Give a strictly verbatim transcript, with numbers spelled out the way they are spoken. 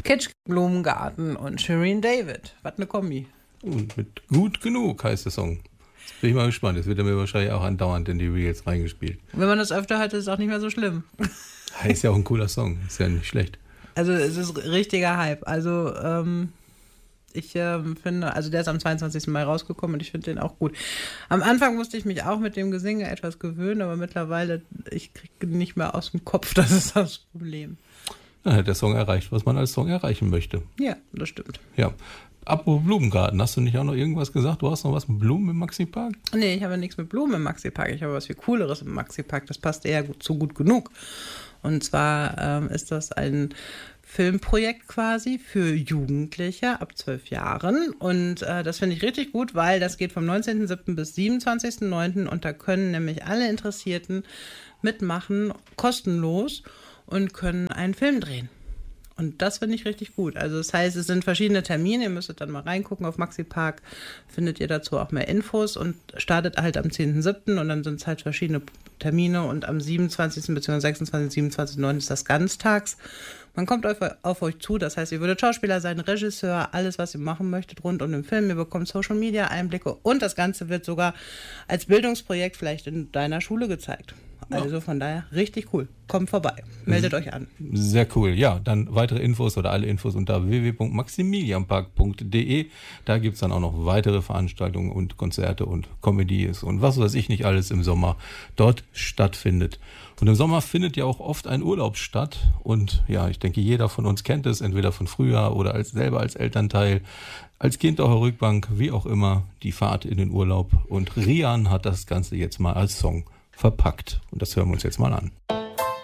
Kitsch Blumengarten und Shirin David. Was eine Kombi. Und mit Gut genug heißt der Song. Jetzt bin ich mal gespannt. Das wird er mir wahrscheinlich auch andauernd in die Reels reingespielt. Wenn man das öfter hört, ist es auch nicht mehr so schlimm. Ist ja auch ein cooler Song. Ist ja nicht schlecht. Also es ist richtiger Hype. Also ähm, ich ähm, finde, also der ist am zweiundzwanzigsten Mai rausgekommen und ich finde den auch gut. Am Anfang musste ich mich auch mit dem Gesinge etwas gewöhnen, aber mittlerweile, ich kriege nicht mehr aus dem Kopf, das ist das Problem. Dann hat der Song erreicht, was man als Song erreichen möchte. Ja, das stimmt. Ja. Apropos Blumengarten, hast du nicht auch noch irgendwas gesagt? Du hast noch was mit Blumen im Maxi-Park? Nee, ich habe nichts mit Blumen im Maxi-Park. Ich habe was viel Cooleres im Maxi-Park. Das passt eher gut, zu gut genug. Und zwar ähm, ist das ein Filmprojekt quasi für Jugendliche ab zwölf Jahren. Und äh, das finde ich richtig gut, weil das geht vom neunzehnten siebten bis siebenundzwanzigsten neunten und da können nämlich alle Interessierten mitmachen, kostenlos, und können einen Film drehen. Und das finde ich richtig gut. Also das heißt, es sind verschiedene Termine, ihr müsstet dann mal reingucken auf Maxi-Park, findet ihr dazu auch mehr Infos und startet halt am zehnten siebten und dann sind es halt verschiedene Termine und am siebenundzwanzigsten bzw. sechsundzwanzigsten, siebenundzwanzigsten neunten ist das ganztags. Man kommt auf, auf euch zu, das heißt, ihr würdet Schauspieler sein, Regisseur, alles, was ihr machen möchtet rund um den Film. Ihr bekommt Social-Media-Einblicke und das Ganze wird sogar als Bildungsprojekt vielleicht in deiner Schule gezeigt. Also von daher richtig cool. Kommt vorbei. Meldet euch an. Sehr cool. Ja, dann weitere Infos oder alle Infos unter w w w punkt maximilianpark punkt d e. Da gibt es dann auch noch weitere Veranstaltungen und Konzerte und Comedies und was weiß ich nicht alles im Sommer dort stattfindet. Und im Sommer findet ja auch oft ein Urlaub statt. Und ja, ich denke, jeder von uns kennt es, entweder von früher oder als selber als Elternteil, als Kind auf der Rückbank, wie auch immer, die Fahrt in den Urlaub. Und Rian hat das Ganze jetzt mal als Song verpackt. Und das hören wir uns jetzt mal an.